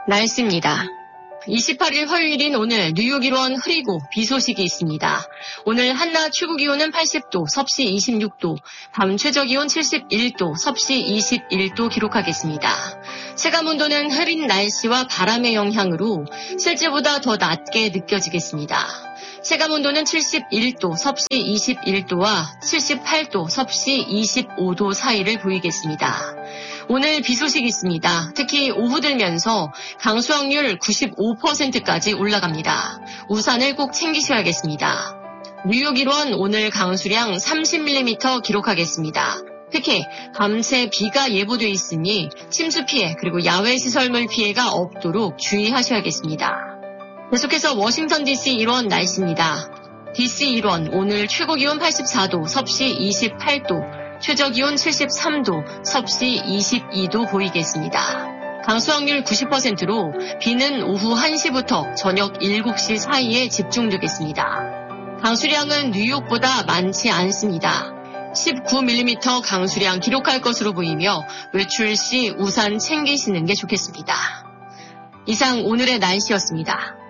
날씨입니다. 28일 화요일인 오늘 뉴욕 일원 흐리고 비 소식이 있습니다. 오늘 한낮 최고 기온은 80도, 섭씨 26도, 밤 최저 기온 71도, 섭씨 21도 기록하겠습니다. 체감온도는 흐린 날씨와 바람의 영향으로 실제보다 더 낮게 느껴지겠습니다. 체감온도는 71도, 섭씨 21도와 78도, 섭씨 25도 사이를 보이겠습니다. 오늘 비 소식이 있습니다. 특히 오후 들면서 강수 확률 95%까지 올라갑니다. 우산을 꼭 챙기셔야겠습니다. 뉴욕 일원 오늘 강수량 30mm 기록하겠습니다. 특히 밤새 비가 예보돼 있으니 침수 피해 그리고 야외 시설물 피해가 없도록 주의하셔야겠습니다. 계속해서 워싱턴 DC 일원 날씨입니다. DC 일원 오늘 최고 기온 84도, 섭씨 28도, 최저 기온 73도, 섭씨 22도 보이겠습니다. 강수 확률 90%로 비는 오후 1시부터 저녁 7시 사이에 집중되겠습니다. 강수량은 뉴욕보다 많지 않습니다. 19mm 강수량 기록할 것으로 보이며 외출 시 우산 챙기시는 게 좋겠습니다. 이상 오늘의 날씨였습니다.